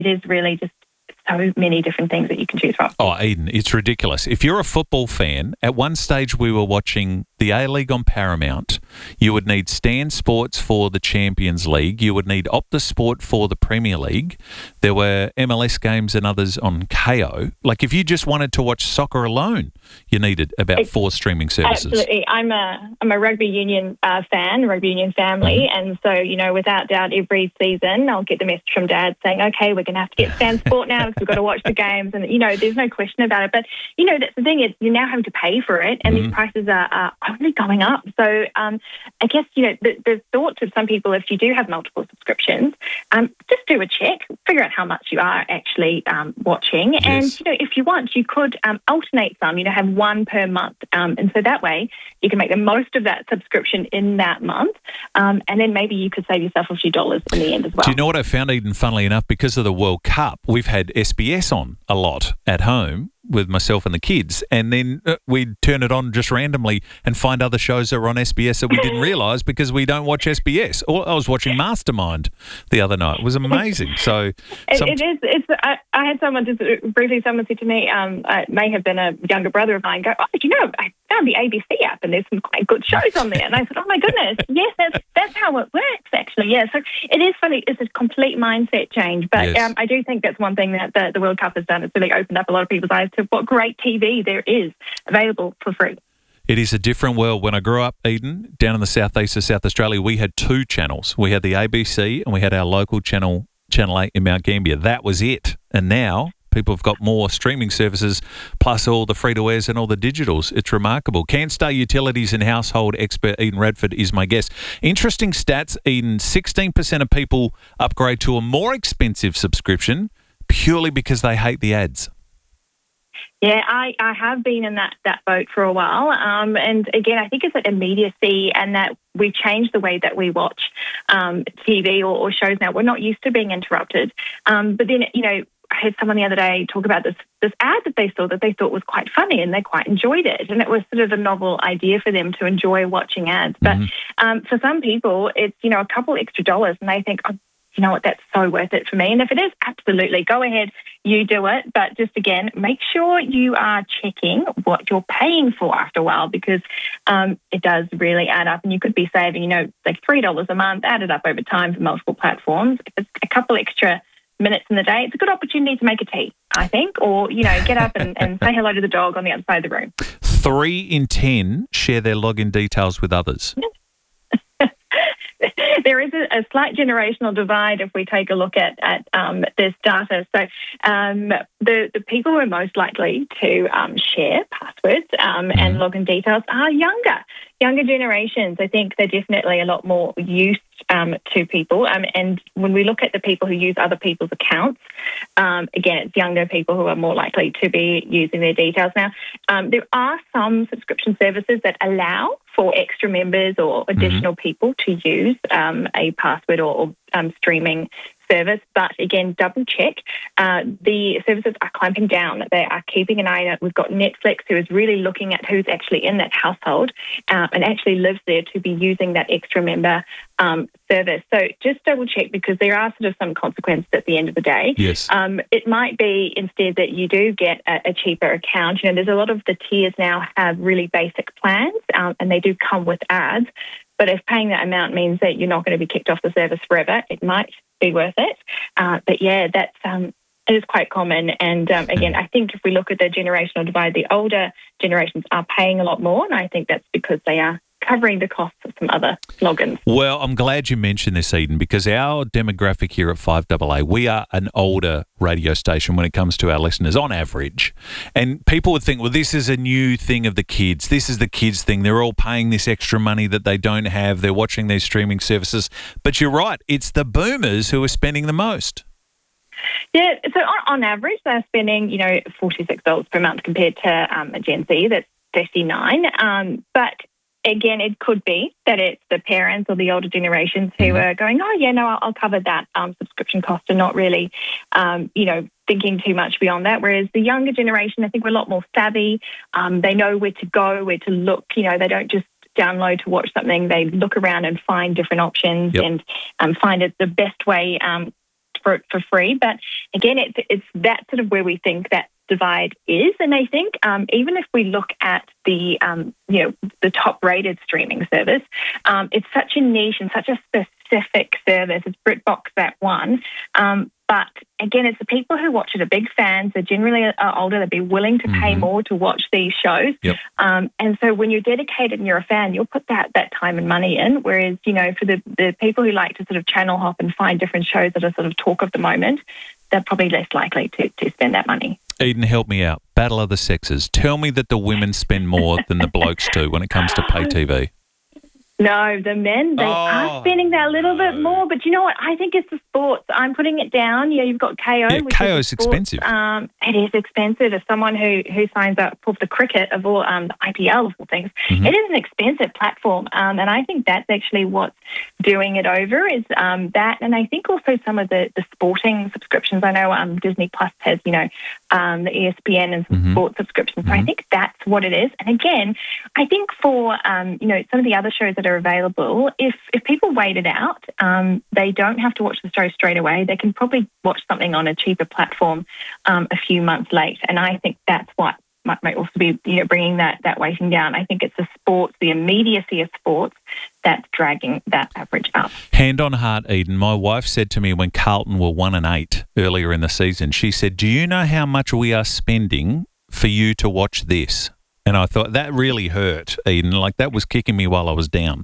is really just so many different things that you can choose from. Oh, Eden, it's ridiculous. If you're a football fan, at one stage we were watching the A-League on Paramount. You would need Stan Sports for the Champions League. You would need Optus Sport for the Premier League. There were MLS games and others on KO. Like, if you just wanted to watch soccer alone, you needed about 4 streaming services. Absolutely. I'm a rugby union fan, rugby union family, and so, without doubt, every season I'll get the message from Dad saying, okay, we're going to have to get Stan Sport now because we've got to watch the games, and, there's no question about it. But, that's the thing, is you're now having to pay for it, and these prices are only going up. So I guess, the thought of some people, if you do have multiple subscriptions, just do a check, figure out how much you are actually watching. Yes. And, if you want, you could alternate some, have one per month. And so that way you can make the most of that subscription in that month. And then maybe you could save yourself a few dollars in the end as well. Do you know what I found, Eden, funnily enough? Because of the World Cup, we've had SBS on a lot at home with myself and the kids, and then we'd turn it on just randomly and find other shows that were on SBS that we didn't realise because we don't watch SBS. Or I was watching Mastermind the other night. It was amazing. So it is. I had someone someone said to me, it may have been a younger brother of mine, go, oh, I found the ABC app and there's some quite good shows on there. And I said, oh my goodness, yes, that's how it works actually. Yeah, so it is funny. It's a complete mindset change. But Yes. I do think that's one thing that the World Cup has done. It's really opened up a lot of people's eyes to what great TV there is available for free. It is a different world. When I grew up, Eden, down in the southeast of South Australia, we had 2 channels. We had the ABC and we had our local channel 8 in Mount Gambier. That was it. And now people have got more streaming services, plus all the free-to-airs and all the digitals. It's remarkable. CanStar Utilities and household expert Eden Radford is my guest. Interesting stats, Eden. 16% of people upgrade to a more expensive subscription purely because they hate the ads. Yeah, I have been in that boat for a while. And again, I think it's that immediacy and that we changed the way that we watch TV or shows now. We're not used to being interrupted. But then, I heard someone the other day talk about this ad that they saw that they thought was quite funny and they quite enjoyed it. And it was sort of a novel idea for them to enjoy watching ads. But for some people, it's, a couple extra dollars and they think, oh, you know what, that's so worth it for me. And if it is, absolutely, go ahead, you do it. But just again, make sure you are checking what you're paying for after a while because it does really add up. And you could be saving, like $3 a month, added up over time for multiple platforms. If it's a couple extra minutes in the day, it's a good opportunity to make a tea, I think, or, get up and say hello to the dog on the other side of the room. 3 in 10 share their login details with others. There is a slight generational divide if we take a look at this data. So the people who are most likely to share passwords and login details are younger generations. I think they're definitely a lot more used to people. And when we look at the people who use other people's accounts, again, it's younger people who are more likely to be using their details. Now, there are some subscription services that allow for extra members or additional people to use a password or streaming service. But again, double check. The services are clamping down. They are keeping an eye on it. We've got Netflix, who is really looking at who's actually in that household and actually lives there to be using that extra member service. So just double check because there are sort of some consequences at the end of the day. Yes. It might be instead that you do get a cheaper account. There's a lot of the tiers now have really basic plans and they do come with ads. But if paying that amount means that you're not going to be kicked off the service forever, it might be worth it. But yeah, that's it is quite common. And again, I think if we look at the generational divide, the older generations are paying a lot more, and I think that's because they are covering the costs of some other logins. Well, I'm glad you mentioned this, Eden, because our demographic here at 5AA, we are an older radio station when it comes to our listeners on average. And people would think, well, this is a new thing of the kids. This is the kids thing. They're all paying this extra money that they don't have. They're watching these streaming services. But you're right. It's the boomers who are spending the most. Yeah, so on average, they're spending, $46 per month compared to a Gen Z that's $59. But again, it could be that it's the parents or the older generations who are going, oh, yeah, no, I'll cover that subscription cost and not really, thinking too much beyond that. Whereas the younger generation, I think we're a lot more savvy. They know where to go, where to look. They don't just download to watch something. They look around and find different options and find it the best way for free. But again, it's that sort of where we think that divide is. And I think even if we look at the the top-rated streaming service, it's such a niche and such a specific service. It's BritBox that one. But again, it's the people who watch it are big fans. They're generally older. They'd be willing to pay more to watch these shows. Yep. And so when you're dedicated and you're a fan, you'll put that time and money in. Whereas, for the people who like to sort of channel hop and find different shows that are sort of talk of the moment, they're probably less likely to spend that money. Eden, help me out. Battle of the sexes. Tell me that the women spend more than the blokes do when it comes to pay TV. No, the men, they are spending that little bit more. But you know what? I think it's the sports. I'm putting it down. Yeah, you've got KO. Yeah, KO is expensive. It is expensive. As someone who signs up for the cricket of all, the IPL of all things, it is an expensive platform. And I think that's actually what's doing it over is that. And I think also some of the sporting subscriptions. I know Disney Plus has, the ESPN and some sports subscriptions. So I think that's what it is. And again, I think for, some of the other shows that are available, if people wait it out, they don't have to watch the show straight away. They can probably watch something on a cheaper platform a few months late. And I think that's what might also be, bringing that weighting down. I think it's the sports, the immediacy of sports that's dragging that average up. Hand on heart, Eden, my wife said to me when Carlton were 1-8 earlier in the season, she said, "Do you know how much we are spending for you to watch this?" And I thought that really hurt, Eden. Like that was kicking me while I was down.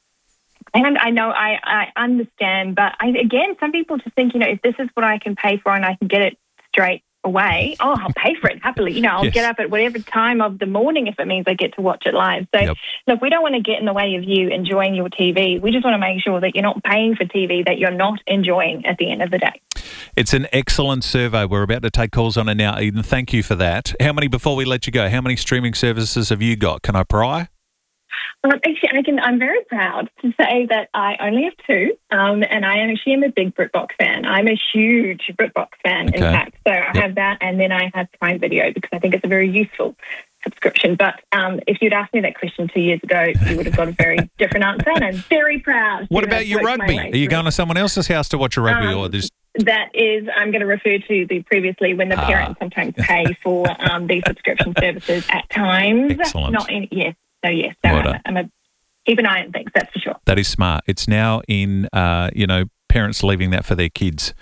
And I know, I understand. But again, some people just think, if this is what I can pay for and I can get it straight away, I'll pay for it happily. I'll get up at whatever time of the morning if it means I get to watch it live. So, look, we don't want to get in the way of you enjoying your TV. We just want to make sure that you're not paying for TV that you're not enjoying at the end of the day. It's an excellent survey. We're about to take calls on it now, Eden. Thank you for that. Before we let you go, how many streaming services have you got? Can I pry? Actually, I'm very proud to say that I only have two, and I am a big BritBox fan. I'm a huge BritBox fan, in fact. So I have that, and then I have Prime Video because I think it's a very useful subscription. But if you'd asked me that question 2 years ago, you would have got a very different answer, and I'm very proud. What about your rugby? Are you going to someone else's house to watch a rugby, or just... That is, I'm going to refer to the previously when the parents sometimes pay for these subscription services at times. Excellent. So yes, I'm keep an eye on things, that's for sure. That is smart. It's now in, parents leaving that for their kids,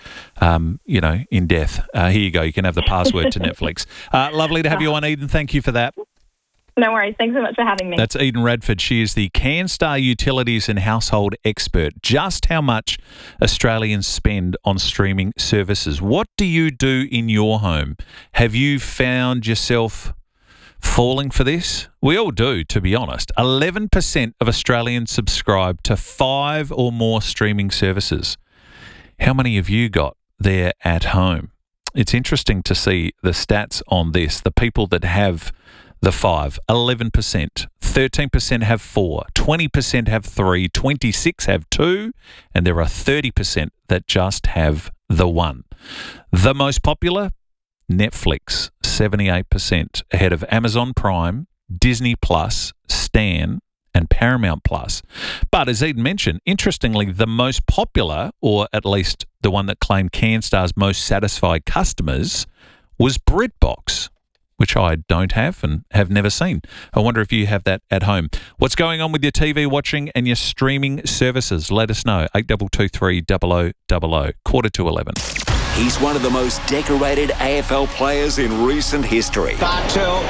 in death. Here you go. You can have the password to Netflix. Lovely to have you on, Eden. Thank you for that. No worries. Thanks so much for having me. That's Eden Radford. She is the CanStar Utilities and Household Expert. Just how much Australians spend on streaming services. What do you do in your home? Have you found yourself falling for this? We all do, to be honest. 11% of Australians subscribe to 5 or more streaming services. How many have you got there at home? It's interesting to see the stats on this. The people that have the 5, 11%, 13% have 4, 20% have 3, 26% have 2, and there are 30% that just have the 1. The most popular? Netflix, 78%, ahead of Amazon Prime, Disney Plus, Stan, and Paramount Plus. But as Eden mentioned, interestingly, the most popular, or at least the one that claimed CanStar's most satisfied customers, was BritBox, which I don't have and have never seen. I wonder if you have that at home. What's going on with your TV watching and your streaming services? Let us know. 8223 0000, 11:45. He's one of the most decorated AFL players in recent history. Bartel.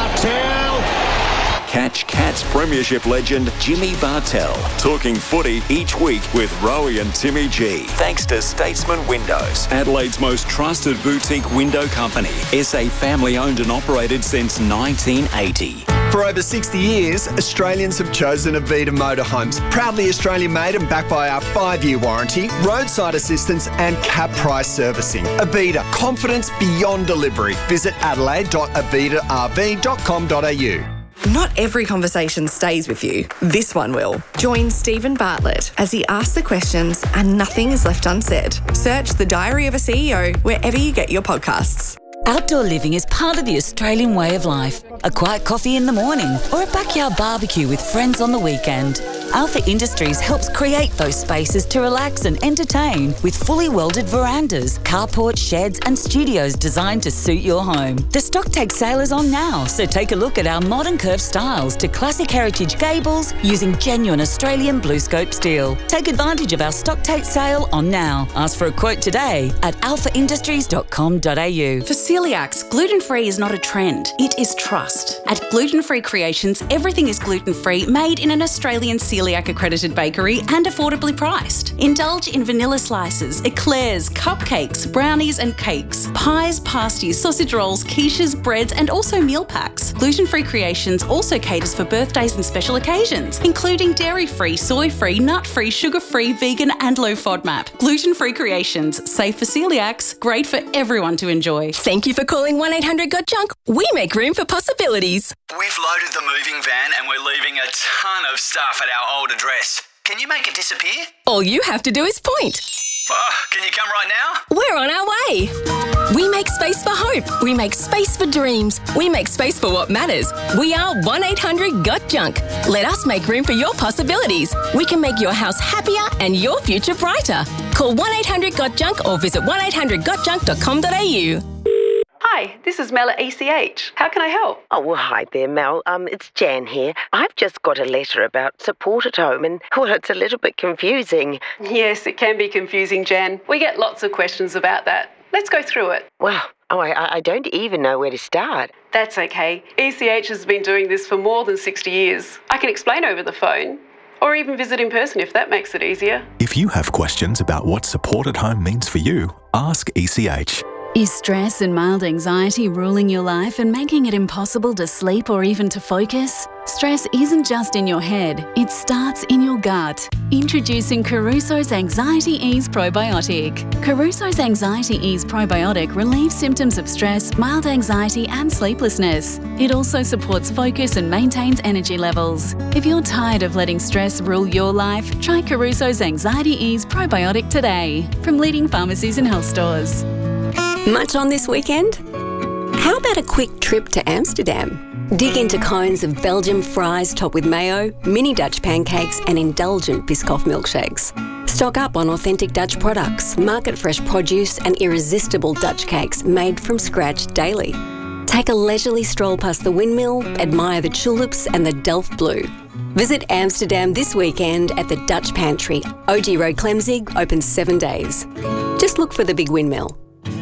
Catch Cats Premiership legend Jimmy Bartel talking footy each week with Rowie and Timmy G. Thanks to Statesman Windows, Adelaide's most trusted boutique window company. SA family owned and operated since 1980. For over 60 years, Australians have chosen Avita Motorhomes. Proudly Australian made and backed by our 5-year warranty, roadside assistance and cap price servicing. Avita, confidence beyond delivery. Visit adelaide.avitarv.com.au. Not every conversation stays with you. This one will. Join Stephen Bartlett as he asks the questions and nothing is left unsaid. Search The Diary of a CEO wherever you get your podcasts. Outdoor living is part of the Australian way of life. A quiet coffee in the morning or a backyard barbecue with friends on the weekend. Alpha Industries helps create those spaces to relax and entertain with fully welded verandas, carports, sheds and studios designed to suit your home. The stock take sale is on now, so take a look at our modern curved styles to classic heritage gables using genuine Australian BlueScope steel. Take advantage of our stock take sale on now. Ask for a quote today at alphaindustries.com.au. For celiacs, gluten-free is not a trend, it is trust. At Gluten Free Creations, everything is gluten-free, made in an Australian celiac accredited bakery and affordably priced. Indulge in vanilla slices, eclairs, cupcakes, brownies and cakes, pies, pasties, sausage rolls, quiches, breads and also meal packs. Gluten Free Creations also caters for birthdays and special occasions, including dairy-free, soy-free, nut-free, sugar-free, vegan and low FODMAP. Gluten Free Creations, safe for celiacs, great for everyone to enjoy. Thank you for calling 1-800-GOT-JUNK. We make room for possibilities. We've loaded the moving van and we're leaving a ton of stuff at our old address. Can you make it disappear? All you have to do is point. Can you come right now? We're on our way. We make space for hope. We make space for dreams. We make space for what matters. We are 1-800-GOT-JUNK. Let us make room for your possibilities. We can make your house happier and your future brighter. Call 1-800-GOT-JUNK or visit 1-800-GOT-JUNK.com.au. Hi, this is Mel at ECH. How can I help? Oh, well, hi there, Mel. It's Jan here. I've just got a letter about support at home and, well, it's a little bit confusing. Yes, it can be confusing, Jan. We get lots of questions about that. Let's go through it. Well, I don't even know where to start. That's okay. ECH has been doing this for more than 60 years. I can explain over the phone, or even visit in person if that makes it easier. If you have questions about what support at home means for you, ask ECH. Is stress and mild anxiety ruling your life and making it impossible to sleep or even to focus? Stress isn't just in your head, it starts in your gut. Introducing Caruso's Anxiety Ease Probiotic. Caruso's Anxiety Ease Probiotic relieves symptoms of stress, mild anxiety and sleeplessness. It also supports focus and maintains energy levels. If you're tired of letting stress rule your life, try Caruso's Anxiety Ease Probiotic today from leading pharmacies and health stores. Much on this weekend? How about a quick trip to Amsterdam? Dig into cones of Belgian fries topped with mayo, mini Dutch pancakes and indulgent Biscoff milkshakes. Stock up on authentic Dutch products, market-fresh produce and irresistible Dutch cakes made from scratch daily. Take a leisurely stroll past the windmill, admire the tulips and the Delft Blue. Visit Amsterdam this weekend at the Dutch Pantry, OG Road Clemzig, open 7 days. Just look for the big windmill.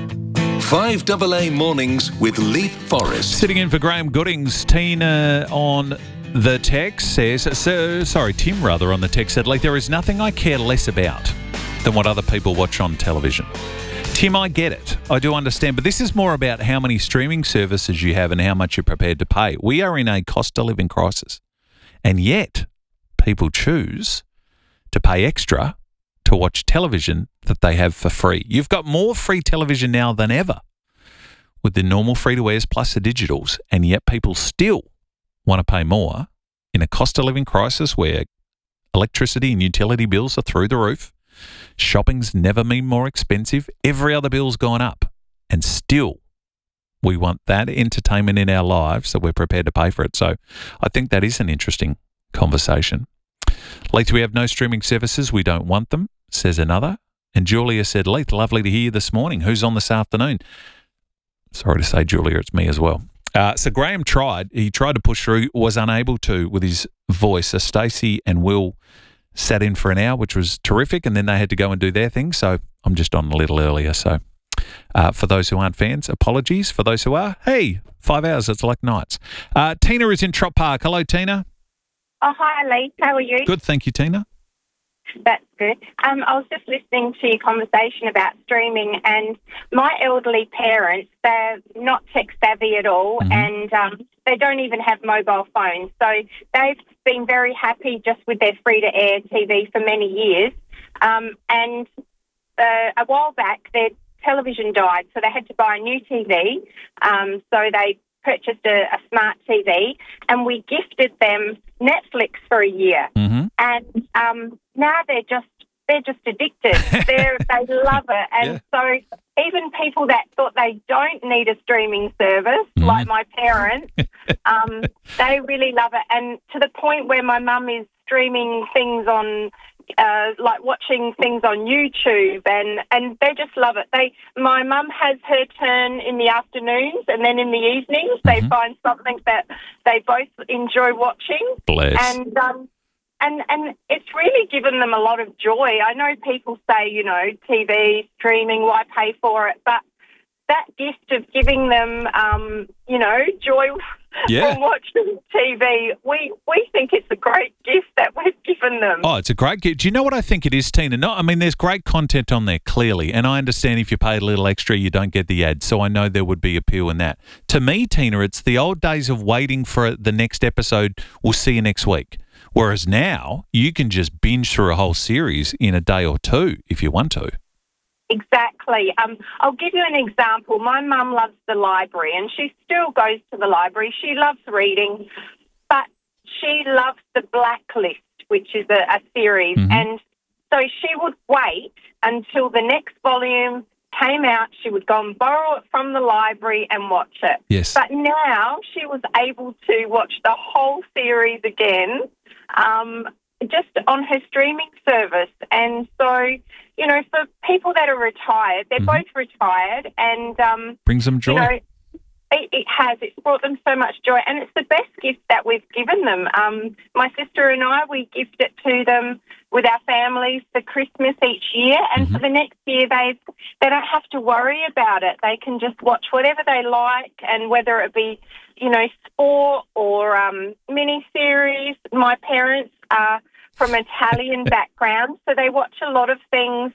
5AA Mornings with Leith Forrest. Sitting in for Graham Goodings, Tina on the text says, Tim on the text said, like, there is nothing I care less about than what other people watch on television. Tim, I get it. I do understand. But this is more about how many streaming services you have and how much you're prepared to pay. We are in a cost of living crisis. And yet, people choose to pay extra to watch television that they have for free. You've got more free television now than ever with the normal free-to-airs plus the digitals, and yet people still want to pay more in a cost of living crisis where electricity and utility bills are through the roof. Shopping's never been more expensive. Every other bill's gone up, and still we want that entertainment in our lives that we're prepared to pay for it. So I think that is an interesting conversation. Leith, we have no streaming services. We don't want them, says another. And Julia said, Leith, lovely to hear you this morning. Who's on this afternoon? Sorry to say, Julia, it's me as well. So Graham tried. He tried to push through, was unable to with his voice. So Stacey and Will sat in for an hour, which was terrific, and then they had to go and do their thing. So I'm just on a little earlier. So for those who aren't fans, apologies. For those who are, hey, 5 hours, it's like nights. Tina is in Trop Park. Hello, Tina. Oh, hi, Lee. How are you? Good, thank you, Tina. That's good. I was just listening to your conversation about streaming, and my elderly parents, they're not tech-savvy at all, and they don't even have mobile phones. So they've been very happy just with their free-to-air TV for many years. And a while back, their television died, so they had to buy a new TV. So they purchased a smart TV, and we gifted them Netflix for a year. And now they're just addicted. They love it. And so even people that thought they don't need a streaming service, like my parents, they really love it. And to the point where my mum is streaming things on, like watching things on YouTube, and they just love it. My mum has her turn in the afternoons, and then in the evenings they find something that they both enjoy watching. Bless. And it's really given them a lot of joy. I know people say, TV, streaming, why pay for it? But that gift of giving them, joy from watching TV, we think it's a great gift that we've given them. Oh, it's a great gift. Do you know what I think it is, Tina? No, I mean, there's great content on there, clearly, and I understand if you pay a little extra, you don't get the ads, so I know there would be appeal in that. To me, Tina, it's the old days of waiting for the next episode, we'll see you next week. Whereas now, you can just binge through a whole series in a day or two if you want to. Exactly. I'll give you an example. My mum loves the library, and she still goes to the library. She loves reading, but she loves The Blacklist, which is a series. And so she would wait until the next volume came out. She would go and borrow it from the library and watch it. Yes. But now she was able to watch the whole series again, just on her streaming service. And so, for people that are retired, they're both retired, and brings them joy. It's brought them so much joy, and it's the best gift that we've given them. My sister and I, we gift it to them with our families for Christmas each year, and for the next year they don't have to worry about it. They can just watch whatever they like, and whether it be sport or mini-series. My parents are from Italian background, so they watch a lot of things,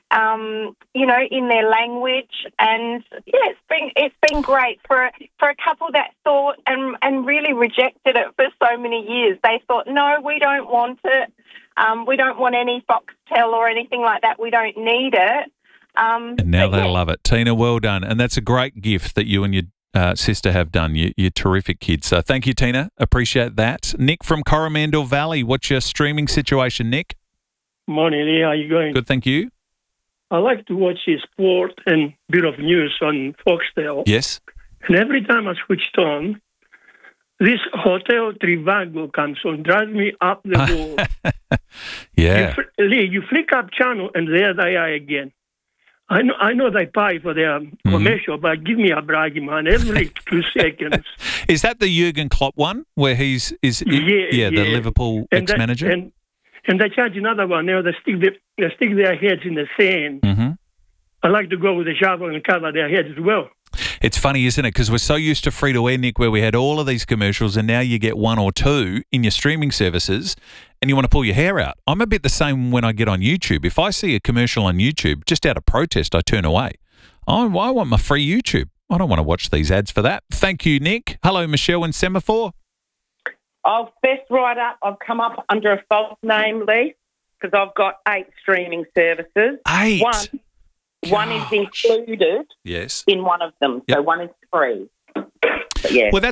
in their language. And it's been great for a couple that thought and really rejected it for so many years. They thought, no, we don't want it. We don't want any Foxtel or anything like that. We don't need it. And now they love it. Tina, well done. And that's a great gift that you and your sister have done. You're terrific kids. So thank you, Tina. Appreciate that. Nick from Coromandel Valley, what's your streaming situation, Nick? Morning, Lee. How are you going? Good, thank you. I like to watch sport and bit of news on Foxtel. Yes. And every time I switched on, this Hotel Trivago comes on, drives me up the wall. Yeah. Lee, you flick up channel and there they are again. I know they pay for their commercial, but give me a break, man, every 2 seconds. Is that the Jurgen Klopp one where the Liverpool ex-manager? And they charge another one. Now they stick their heads in the sand. I like to go with a shovel and cover their heads as well. It's funny, isn't it? Because we're so used to free-to-air, Nick, where we had all of these commercials, and now you get one or two in your streaming services and you want to pull your hair out. I'm a bit the same when I get on YouTube. If I see a commercial on YouTube, just out of protest, I turn away. I want my free YouTube. I don't want to watch these ads for that. Thank you, Nick. Hello, Michelle in Semaphore. I'll fess right up. I've come up under a false name, Lee, because I've got 8 streaming services. 8? One is included in one of them, so one is free. But yeah. Well,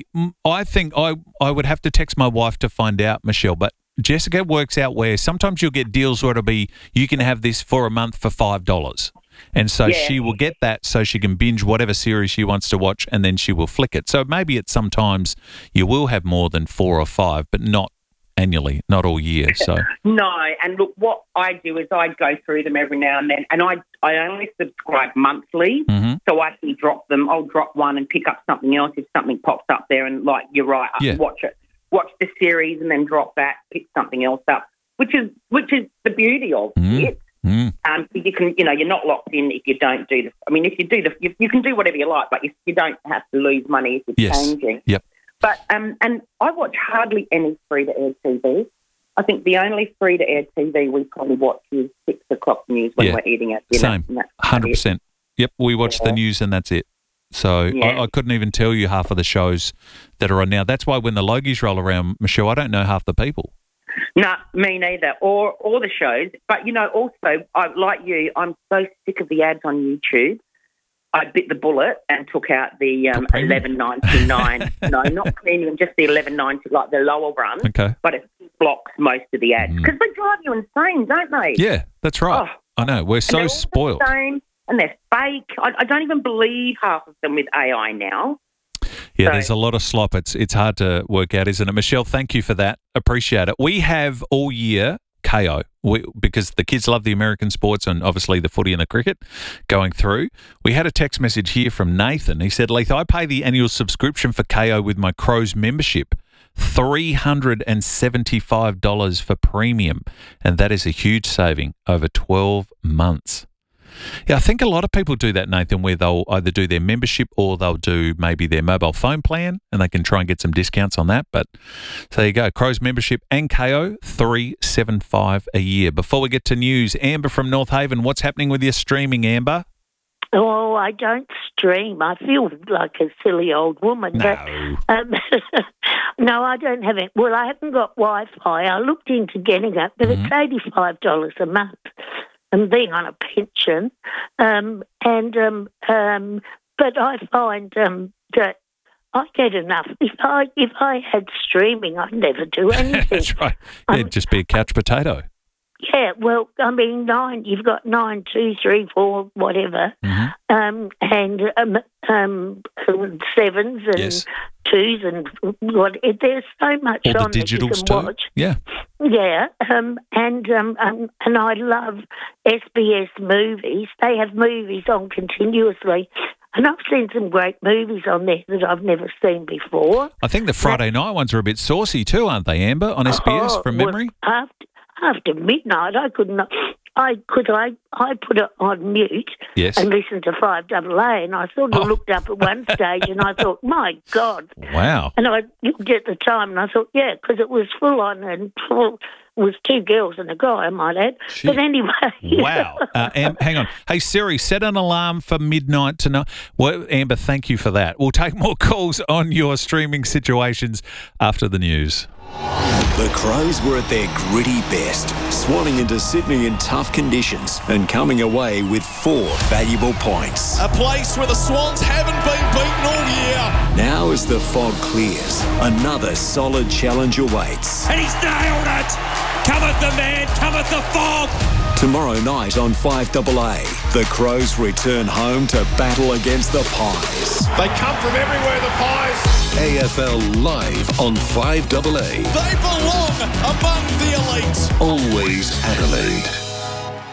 I think I would have to text my wife to find out, Michelle, but Jessica works out where sometimes you'll get deals where it'll be, you can have this for a month for $5. And so she will get that so she can binge whatever series she wants to watch, and then she will flick it. So maybe it's sometimes you will have more than 4 or 5, but not annually, not all year. So no, and look, what I do is I go through them every now and then, and I only subscribe monthly, so I can drop them. I'll drop one and pick up something else if something pops up there, and like you're right, I can watch the series and then drop that, pick something else up, which is the beauty of it. You can, you're not locked in if you don't do the. I mean, if you do you can do whatever you like, but you don't have to lose money if you're changing. Yep. But and I watch hardly any free-to-air TV. I think the only free-to-air TV we probably watch is 6 o'clock news when we're eating at dinner. Same, 100%. Yep, we watch the news and that's it. So I couldn't even tell you half of the shows that are on now. That's why when the Logies roll around, Michelle, I don't know half the people. No, me neither, or the shows. But, also, like you, I'm so sick of the ads on YouTube. I bit the bullet and took out the $11.99. No, not premium, just the $11.90, like the lower run. Okay. But it blocks most of the ads because they drive you insane, don't they? Yeah, that's right. I know. We're so spoiled. The same, and they're fake. I don't even believe half of them with AI now. Yeah, Yeah, there's a lot of slop. It's hard to work out, isn't it? Michelle, thank you for that. Appreciate it. We have all year KO because the kids love the American sports and obviously the footy and the cricket going through. We had a text message here from Nathan. He said, Leith, I pay the annual subscription for KO with my Crows membership, $375 for premium, and that is a huge saving over 12 months. Yeah, I think a lot of people do that, Nathan, where they'll either do their membership or they'll do maybe their mobile phone plan and they can try and get some discounts on that. But so there you go. Crows membership and KO, $375 a year. Before we get to news, Amber from North Haven, what's happening with your streaming, Amber? Oh, I don't stream. I feel like a silly old woman. No. But, no, I don't have it. Well, I haven't got Wi-Fi. I looked into getting it, but it's $85 a month. And being on a pension, but I find that I get enough. If I had streaming, I'd never do anything. That's right. It'd just be a couch potato. Yeah, well, I mean, you've got 9, 2, 3, 4, whatever, and sevens and yes. twos and what. There's so much All on the that you digitals can too. watch. Yeah. Yeah, and I love SBS movies. They have movies on continuously. And I've seen some great movies on there that I've never seen before. I think the Friday night ones are a bit saucy too, aren't they, Amber, on SBS from memory? Well, after midnight, I couldn't. I put it on mute Yes. and listened to 5AA, and I sort of looked up at one stage and I thought, my God. Wow. And I looked at the time and I thought, yeah, because it was full on and full. It was 2 girls and a guy, I might add. Gee. But anyway. Wow. Hang on. Hey, Siri, set an alarm for midnight tonight. Well, Amber, thank you for that. We'll take more calls on your streaming situations after the news. The Crows were at their gritty best, swanning into Sydney in tough conditions and coming away with 4 valuable points. A place where the Swans haven't been beaten all year. Now as the fog clears, another solid challenge awaits. And he's nailed it! Cometh the man, cometh the fog! Tomorrow night on 5AA, the Crows return home to battle against the Pies. They come from everywhere, the Pies. AFL Live on 5AA. They belong among the elite. Always Adelaide.